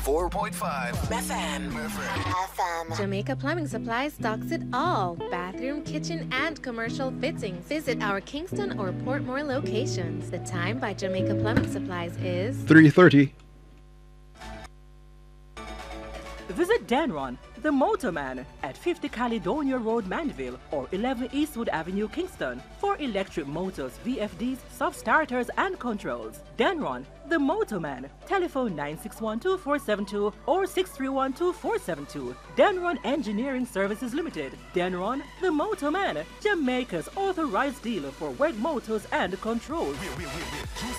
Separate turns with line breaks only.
4.5 FM.
Jamaica Plumbing Supply stocks it all. Bathroom, kitchen, and commercial fittings. Visit our Kingston or Portmore locations. The time by Jamaica Plumbing Supplies is
3:30.
Visit Denron, the Motorman, at 50 Caledonia Road, Manville, or 11 Eastwood Avenue, Kingston, for electric motors, VFDs, self-starters, and controls. Denron, the Motorman. Telephone 961-2472 or 631-2472. Denron Engineering Services Limited. Denron, the Motorman, Jamaica's authorized dealer for WEG motors and controls.